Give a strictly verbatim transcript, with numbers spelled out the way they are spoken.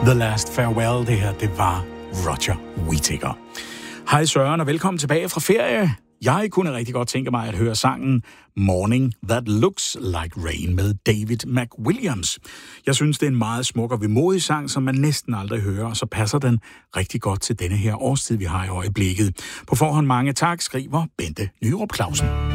The Last Farewell, det her, det var Roger Whittaker. Hej Søren, og velkommen tilbage fra ferie. Jeg kunne rigtig godt tænke mig at høre sangen Morning That Looks Like Rain med David McWilliams. Jeg synes, det er en meget smuk og vemodig sang, som man næsten aldrig hører, og så passer den rigtig godt til denne her årstid, vi har i øjeblikket. På forhånd mange tak, skriver Bente Nyrup Clausen.